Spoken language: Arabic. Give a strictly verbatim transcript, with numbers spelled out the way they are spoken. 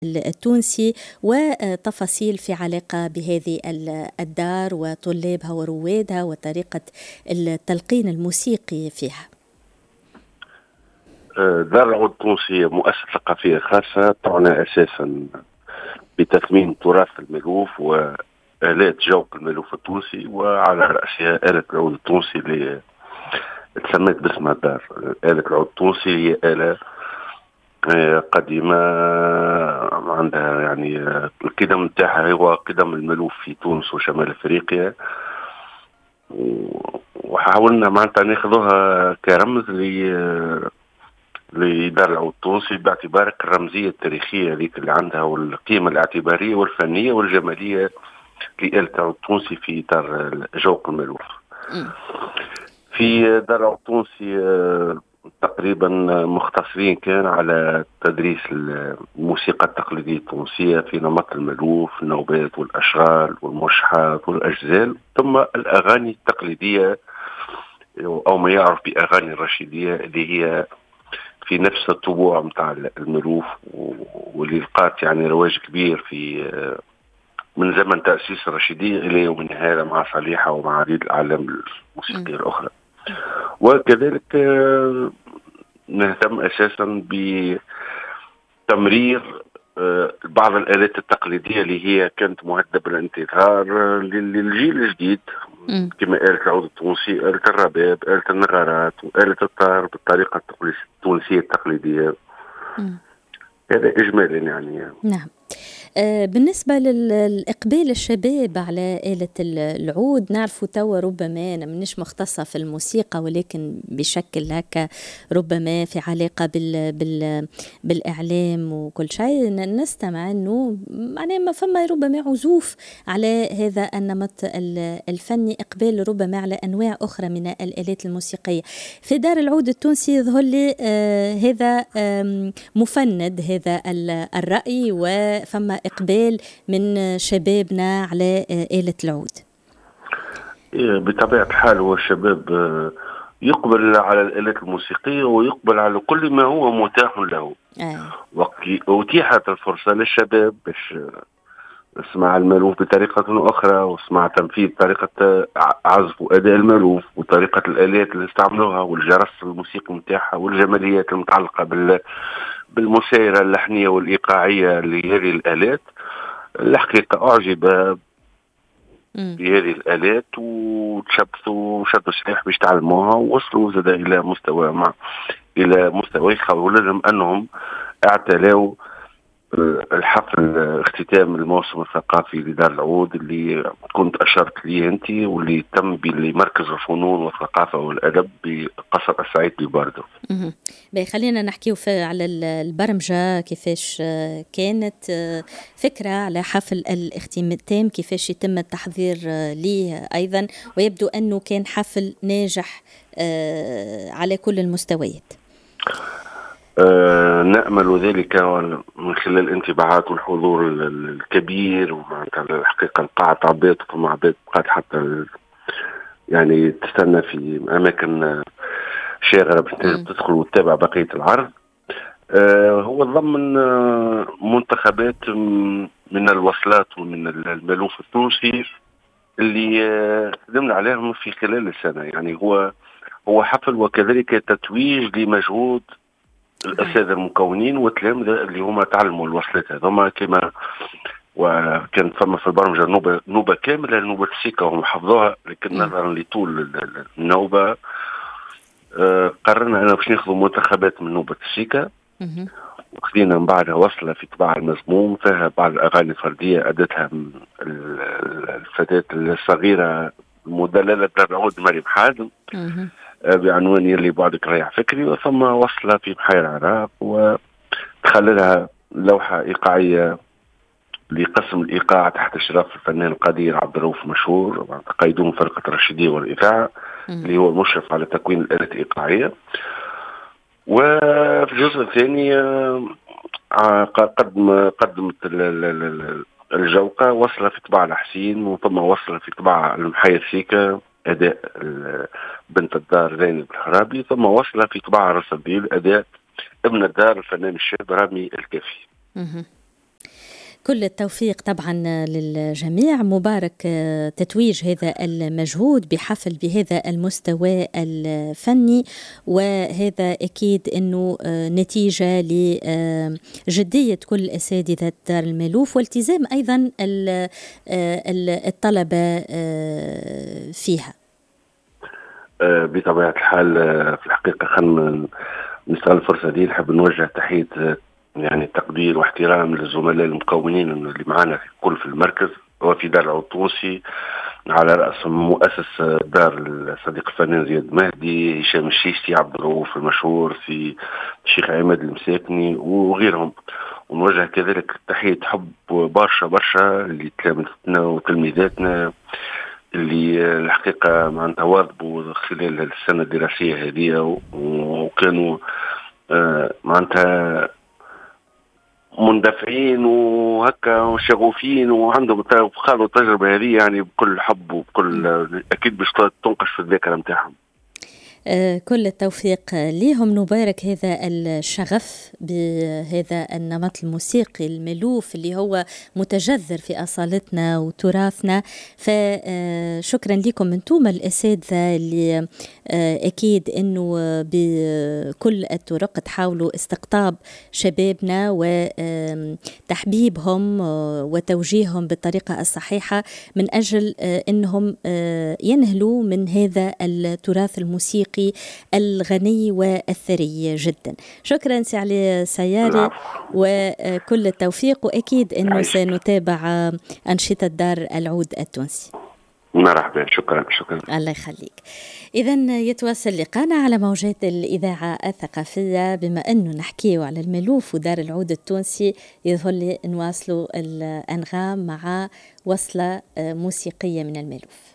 التونسي وتفاصيل في علاقة بهذه الدار وطلابها وروادها وطريقة التلقين الموسيقي فيها. دار العود التونسي مؤسسة ثقافية خاصة تعنى أساسا بتثمين تراث المألوف وآلات ذوق المألوف التونسي، وعلى رأسها آلة العود التونسي اللي تسميت باسمها الدار. آلة العود التونسي هي آلة قديمة عندها يعني القدم نتاعها هو قدم المألوف في تونس وشمال أفريقيا، وحاولنا معناتها ناخذوها كرمز لدار العود التونسي باعتبار الرمزية التاريخية ذيك اللي عندها والقيمة الاعتبارية والفنية والجمالية لآلة العود التونسي في دار ذوق المألوف. في دار العود التونسي تقريبا مختصرين كان على تدريس الموسيقى التقليدية التونسية في نمط المألوف، النوبات والأشغال والمرشحات والأجزال، ثم الأغاني التقليدية أو ما يعرف بأغاني الرشيدية اللي هي في نفس الطبوع متاع المألوف، واللي لقات يعني رواج كبير في من زمن تأسيس الرشيدية إلى يومنا هذا مع صليحة ومع عديد الأعلام الموسيقية الأخرى. وكذلك نهتم أساسا بتمرير بعض الآلات التقليدية اللي هي كانت مهدة بالانتظار للجيل الجديد كما آلة العود التونسي، آلة الرباب، آلة النغارات وآلة الطار بالطريقة التونسية التقليدية. هذا إجمالا يعني. نعم. بالنسبة للإقبال الشباب على آلة العود، نعرف توا ربما أنا منش مختصة في الموسيقى، ولكن بشكل هكا ربما في علاقة بال بال بالإعلام وكل شيء نستمع أنه معناه ما فما ربما عزوف على هذا النمط الفني، إقبال ربما على أنواع أخرى من الآلات الموسيقية. في دار العود التونسي يظهر لي آه هذا آه مفند هذا الرأي، وفما إقبال من شبابنا على آلة العود. بطبيعة الحال هو الشباب يقبل على الآلات الموسيقية ويقبل على كل ما هو متاح له. آه. وقت أتيحت الفرصة للشباب باش اسمع المألوف بطريقة أخرى واسمع تنفيذ طريقة عزف وأداء المألوف وطريقة الآلات اللي استعملوها والجرس الموسيقي متاعها والجماليات المتعلقة بال بالمسايرة اللحنية والإيقاعية لهذه الآلات. الحقيقة أعجب بهذه الآلات وتشبثوا وشدوا سلاح باش تعلموها ووصلوا زاد إلى مستوى مع إلى مستوى يخول لازم أنهم اعتلوا الحفل اختتام الموسم الثقافي لدار العود اللي كنت أشرت ليه أنت، واللي تم بمركز الفنون والثقافة والأدب بقصر السعيد بباردو. خلينا نحكيو على البرمجة، كيفاش كانت فكرة على حفل الاختتام، كيفاش يتم التحضير ليه أيضا، ويبدو أنه كان حفل ناجح على كل المستويات. أه نأمل ذلك من خلال الانطباعات والحضور الكبير، ومعناتها الحقيقة القاعة تعبيت ومع عباد بقات حتى يعني تستنى في أماكن شاغرة باش تدخل وتتابع بقية العرض. أه هو ضمن منتخبات من الوصلات ومن المألوف التونسي اللي خدمنا عليهم في خلال السنة. يعني هو هو حفل وكذلك تتويج لمجهود الأساتذة المكونين والتلامذة اللي هما تعلموا الوصلات هذوما كما وكان فما في البرمجة نوبة نوبة كاملة نوبة السيكا وهم حفظوها، لكن نظرا لطول النوبة آه قررنا أنا باش ناخذوا منتخبات من نوبة السيكا، وخذينا من بعدها وصلة في طباع المزموم فيها بعض الأغاني الفردية أدتها الفتاة الصغيرة المدللة دار العود مريم حازم بعنوان يلي بعدك رايح فكري، وثم وصلة في بحير عراق وتخللها لوحة إيقاعية لقسم الإيقاع تحت إشراف الفنان القدير عبد الرؤوف مشهور قيدوم فرقة الرشيدية والإذاعة اللي هو المشرف على تكوين الآلات الإيقاعية. وفي الجزء الثاني قدم قدمت الجوقة وصلة في طباع الحسين، وثم وصلة في طباع المحير سيكا أداء بنت الدار زينب الحرابي، ثم وصل في طباعة رصديل أداء ابن الدار الفنان الشاب رامي الكافي. كل التوفيق طبعا للجميع. مبارك تتويج هذا المجهود بحفل بهذا المستوى الفني، وهذا أكيد أنه نتيجة لجدية كل أساتذة دار المألوف والتزام أيضا الطلبة فيها. بطبيعة الحال في الحقيقة خلينا نستغل الفرصة دي، نحب نوجه تحية يعني تقدير واحترام للزملاء المكونين اللي معنا في كل في المركز وفي دار العود التونسي، على رأسهم مؤسس دار الصديق الفنان زياد مهدي، هشام الشيشتي، عبد الرؤوف المشهور، في الشيخ عماد المساكني وغيرهم. ونوجه كذلك تحية حب برشا برشا لتلامذتنا وتلميذاتنا اللي الحقيقة معناتها واظبوا خلال السنة الدراسية هذه، وكانوا معناتها مندفعين وهكا وشغوفين وعندهم خاضوا التجربة هذه يعني بكل حب وبكل أكيد باش تنقش في الذاكرة نتاعهم. كل التوفيق لهم. نبارك هذا الشغف بهذا النمط الموسيقي المألوف اللي هو متجذر في أصالتنا وتراثنا. فشكرا لكم انتم الأساتذة اللي أكيد أنه بكل الطرق تحاولوا استقطاب شبابنا وتحبيبهم وتوجيههم بالطريقة الصحيحة من أجل أنهم ينهلوا من هذا التراث الموسيقي الغني والثري جدا. شكرا سي علي سياري وكل التوفيق، وأكيد أنه سنتابع أنشطة دار العود التونسي. مرحبا، شكرا شكرا. الله يخليك. إذن يتواصل لقانا على موجات الإذاعة الثقافية، بما أنه نحكيه على المألوف ودار العود التونسي يظهر لي نواصلوا الأنغام مع وصلة موسيقية من المألوف.